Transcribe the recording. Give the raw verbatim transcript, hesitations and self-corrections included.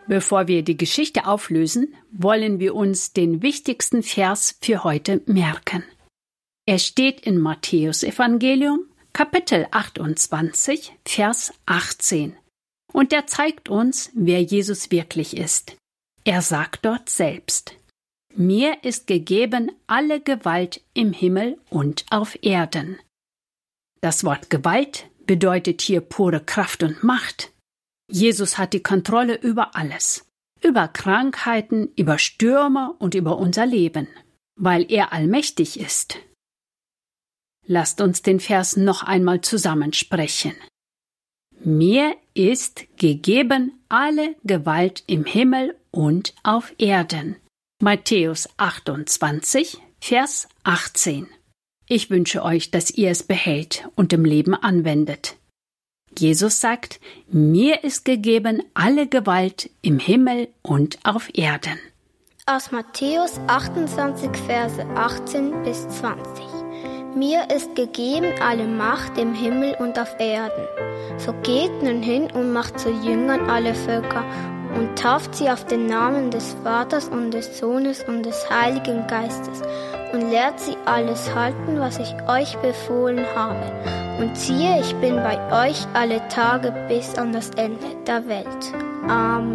Bevor wir die Geschichte auflösen, wollen wir uns den wichtigsten Vers für heute merken. Er steht in Matthäus Evangelium, Kapitel achtundzwanzig, Vers achtzehn. Und er zeigt uns, wer Jesus wirklich ist. Er sagt dort selbst: Mir ist gegeben alle Gewalt im Himmel und auf Erden. Das Wort Gewalt bedeutet hier pure Kraft und Macht. Jesus hat die Kontrolle über alles, über Krankheiten, über Stürme und über unser Leben, weil er allmächtig ist. Lasst uns den Vers noch einmal zusammensprechen. Mir ist gegeben alle Gewalt im Himmel und auf Erden. Matthäus achtundzwanzig, Vers achtzehn. Ich wünsche euch, dass ihr es behält und im Leben anwendet. Jesus sagt, mir ist gegeben alle Gewalt im Himmel und auf Erden. Aus Matthäus achtundzwanzig, Verse achtzehn bis zwanzig. Mir ist gegeben alle Macht im Himmel und auf Erden. So geht nun hin und macht zu Jüngern alle Völker und tauft sie auf den Namen des Vaters und des Sohnes und des Heiligen Geistes und lehrt sie alles halten, was ich euch befohlen habe. Und siehe, ich bin bei euch alle Tage bis an das Ende der Welt. Amen.